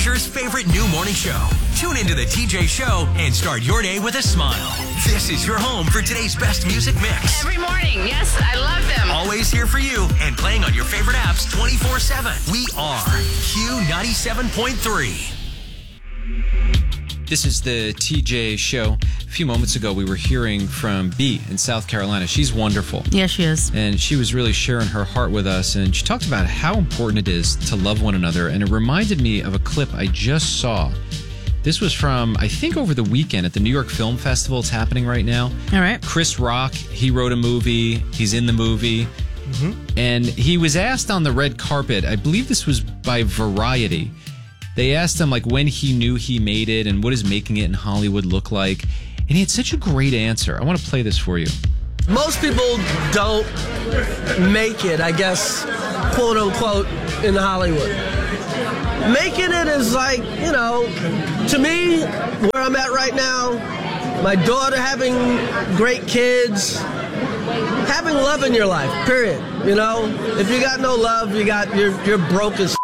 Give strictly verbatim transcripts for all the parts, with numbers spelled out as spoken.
Hoosier's favorite new morning show. Tune into the T J Show and start your day with a smile. This is your home for today's best music mix. Every morning. Yes, I love them. Always here for you and playing on your favorite apps twenty-four seven. We are Q ninety-seven point three. This is the T J Show. A few moments ago, we were hearing from B in South Carolina. She's wonderful. Yeah, she is. And she was really sharing her heart with us. And she talked about how important it is to love one another. And it reminded me of a clip I just saw. This was from, I think, over the weekend at the New York Film Festival. It's happening right now. All right. Chris Rock, he wrote a movie. He's in the movie. Mm-hmm. And he was asked on the red carpet, I believe this was by Variety. They asked him, like, when he knew he made it and what does making it in Hollywood look like. And he had such a great answer. I want to play this for you. Most people don't make it, I guess, quote unquote, in Hollywood. Making it is like, you know, to me, where I'm at right now, my daughter having great kids, having love in your life, period. You know, if you got no love, you got, you're, you're broke as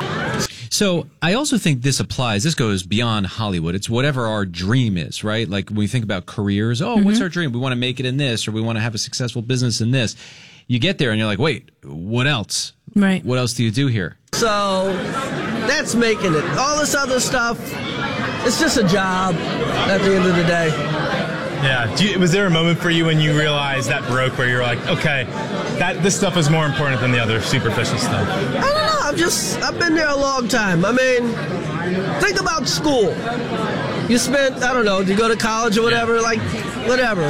So I also think this applies. This goes beyond Hollywood. It's whatever our dream is, right? Like when we think about careers, oh, mm-hmm. what's our dream? We want to make it in this, or we want to have a successful business in this. You get there and you're like, wait, what else? Right. What else do you do here? So that's making it. All this other stuff, it's just a job at the end of the day. Yeah. Do you, was there a moment for you when you realized that broke where you're like, okay, that this stuff is more important than the other superficial stuff? I don't know. I've just, I've been there a long time. I mean, think about school. You spent, I don't know, do you go to college or whatever? Like, whatever.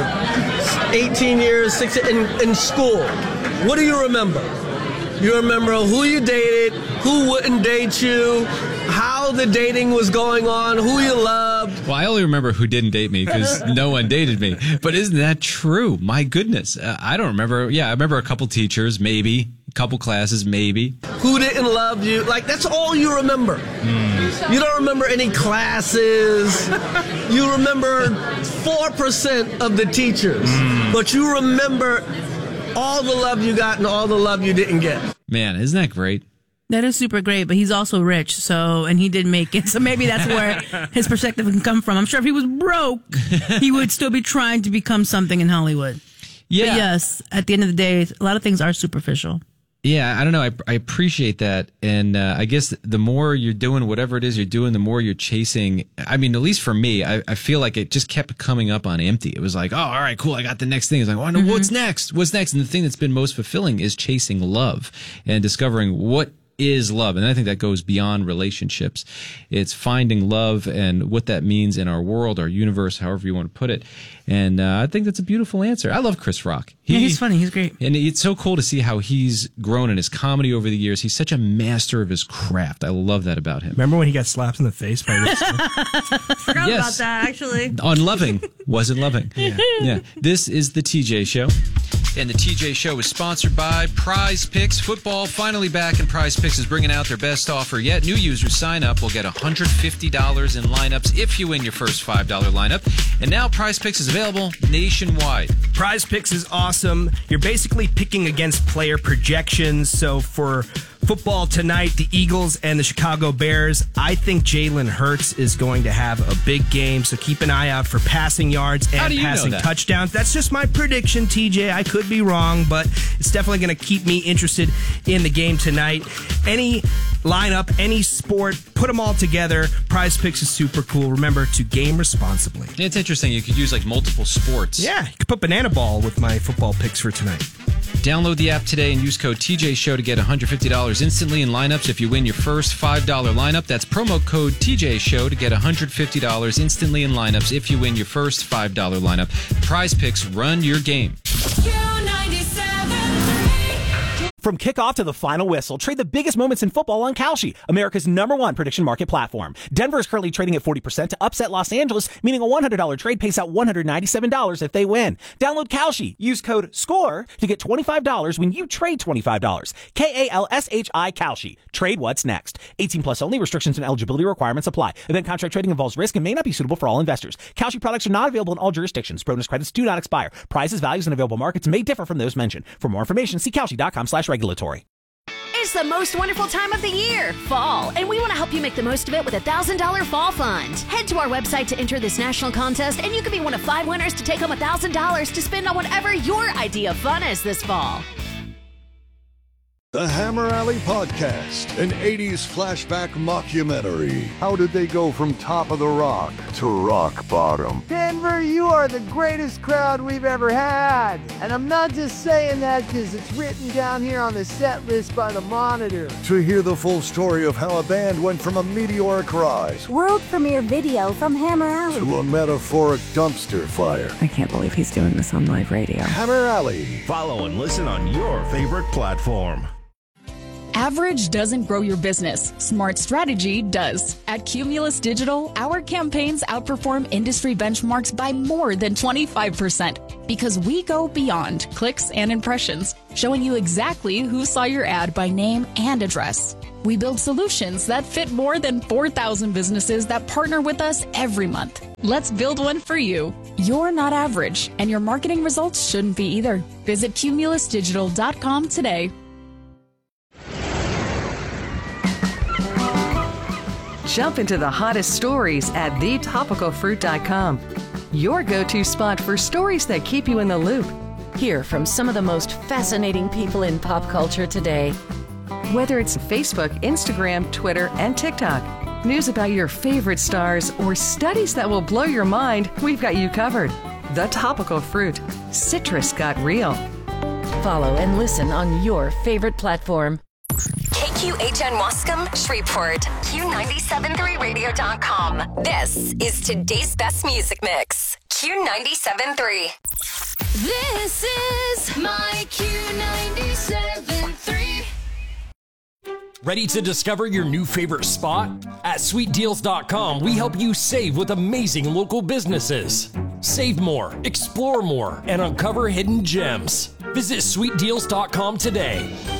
eighteen years, sixteen, in, in school. What do you remember? You remember who you dated, who wouldn't date you, how the dating was going on, who you loved. Well, I only remember who didn't date me because no one dated me. But isn't that true? My goodness. Uh, I don't remember. Yeah, I remember a couple teachers, maybe. A couple classes, maybe. Who didn't love you. Like, that's all you remember. Mm. You don't remember any classes. You remember four percent of the teachers. Mm. But you remember all the love you got and all the love you didn't get. Man, isn't that great? That is super great, but he's also rich, so, and he did make it, so maybe that's where his perspective can come from. I'm sure if he was broke, he would still be trying to become something in Hollywood. Yeah. But yes, at the end of the day, a lot of things are superficial. Yeah, I don't know. I, I appreciate that. And uh, I guess the more you're doing whatever it is you're doing, the more you're chasing. I mean, at least for me, I, I feel like it just kept coming up on empty. It was like, oh, all right, cool. I got the next thing. It's like, oh, no, mm-hmm. what's next? What's next? And the thing that's been most fulfilling is chasing love and discovering what is love. And I think that goes beyond relationships. It's finding love and what that means in our world, our universe, however you want to put it. And uh, I think that's a beautiful answer. I love Chris Rock. He, yeah, he's funny. He's great. And it's so cool to see how he's grown in his comedy over the years. He's such a master of his craft. I love that about him. Remember when he got slapped in the face by Will Smith? Forgot yes. about that, actually. Unloving. Wasn't loving. Yeah. yeah. This is the T J Show. And the T J Show is sponsored by Prize Picks. Football finally back, and Prize Picks is bringing out their best offer yet. New users sign up will get one hundred fifty dollars in lineups if you win your first five dollars lineup. And now Prize Picks is available nationwide. Prize Picks is awesome. You're basically picking against player projections. So for football tonight, the Eagles and the Chicago Bears, I think Jalen Hurts is going to have a big game. So keep an eye out for passing yards and passing that? touchdowns. That's just my prediction, T J. I could be wrong, but it's definitely going to keep me interested in the game tonight. Any lineup, any sport, put them all together. Prize Picks is super cool. Remember to game responsibly. It's interesting. You could use like multiple sports. Yeah, you could put banana ball with my football picks for tonight. Download the app today and use code T J Show to get one hundred fifty dollars instantly in lineups if you win your first five dollars lineup. That's promo code T J Show to get one hundred fifty dollars instantly in lineups if you win your first five dollars lineup. Prize Picks, run your game. From kickoff to the final whistle, trade the biggest moments in football on Kalshi, America's number one prediction market platform. Denver is currently trading at forty percent to upset Los Angeles, meaning a one hundred dollars trade pays out one hundred ninety-seven dollars if they win. Download Kalshi. Use code SCORE to get twenty-five dollars when you trade twenty-five dollars. K A L S H I Kalshi. Trade what's next. eighteen plus only. Restrictions and eligibility requirements apply. Event contract trading involves risk and may not be suitable for all investors. Kalshi products are not available in all jurisdictions. Bonus credits do not expire. Prices, values, and available markets may differ from those mentioned. For more information, see Kalshi dot com slash regulatory. It's the most wonderful time of the year, fall, and we want to help you make the most of it with a one thousand dollars Fall Fund. Head to our website to enter this national contest, and you could be one of five winners to take home one thousand dollars to spend on whatever your idea of fun is this fall. The Hammer Alley Podcast, an eighties flashback mockumentary. How did they go from top of the rock to rock bottom? Denver, you are the greatest crowd we've ever had. And I'm not just saying that because it's written down here on the set list by the Monitor. To hear the full story of how a band went from a meteoric rise, world premiere video from Hammer Alley, to a metaphoric dumpster fire. I can't believe he's doing this on live radio. Hammer Alley. Follow and listen on your favorite platform. Average doesn't grow your business. Smart strategy does. At Cumulus Digital, our campaigns outperform industry benchmarks by more than twenty-five percent because we go beyond clicks and impressions, showing you exactly who saw your ad by name and address. We build solutions that fit more than four thousand businesses that partner with us every month. Let's build one for you. You're not average, and your marketing results shouldn't be either. Visit cumulus digital dot com today. Jump into the hottest stories at the topical fruit dot com. Your go-to spot for stories that keep you in the loop. Hear from some of the most fascinating people in pop culture today. Whether it's Facebook, Instagram, Twitter, and TikTok, news about your favorite stars, or studies that will blow your mind, we've got you covered. The Topical Fruit. Citrus got real. Follow and listen on your favorite platform. K Q H N Wascom, Shreveport, Q ninety-seven point three radio dot com. This is today's best music mix. Q ninety-seven point three. This is my Q ninety-seven point three. Ready to discover your new favorite spot? At sweet deals dot com, we help you save with amazing local businesses. Save more, explore more, and uncover hidden gems. Visit sweet deals dot com today.